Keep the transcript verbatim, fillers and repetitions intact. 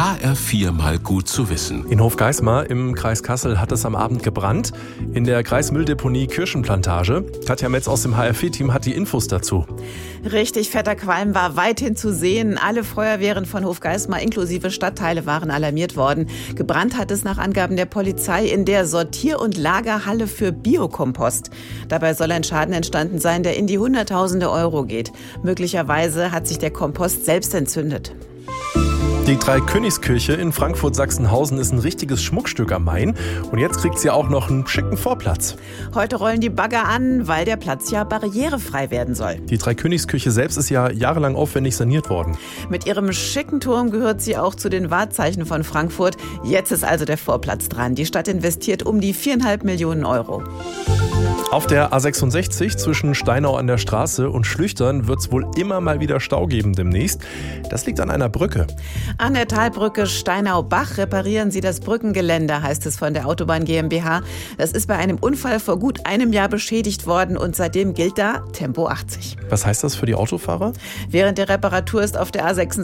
H R vier mal gut zu wissen. In Hofgeismar im Kreis Kassel hat es am Abend gebrannt. In der Kreismülldeponie Kirschenplantage. Katja Metz aus dem H R vier Team hat die Infos dazu. Richtig fetter Qualm war weithin zu sehen. Alle Feuerwehren von Hofgeismar inklusive Stadtteile waren alarmiert worden. Gebrannt hat es nach Angaben der Polizei in der Sortier- und Lagerhalle für Biokompost. Dabei soll ein Schaden entstanden sein, der in die Hunderttausende Euro geht. Möglicherweise hat sich der Kompost selbst entzündet. Die Dreikönigskirche in Frankfurt-Sachsenhausen ist ein richtiges Schmuckstück am Main. Und jetzt kriegt sie auch noch einen schicken Vorplatz. Heute rollen die Bagger an, weil der Platz ja barrierefrei werden soll. Die Dreikönigskirche selbst ist ja jahrelang aufwendig saniert worden. Mit ihrem schicken Turm gehört sie auch zu den Wahrzeichen von Frankfurt. Jetzt ist also der Vorplatz dran. Die Stadt investiert um die viereinhalb Millionen Euro. Auf der A sechsundsechzig zwischen Steinau an der Straße und Schlüchtern wird es wohl immer mal wieder Stau geben demnächst. Das liegt an einer Brücke. An der Talbrücke Steinau-Bach reparieren sie das Brückengeländer, heißt es von der Autobahn GmbH. Das ist bei einem Unfall vor gut einem Jahr beschädigt worden und seitdem gilt da Tempo achtzig. Was heißt das für die Autofahrer? Während der Reparatur ist auf der A sechsundsechzig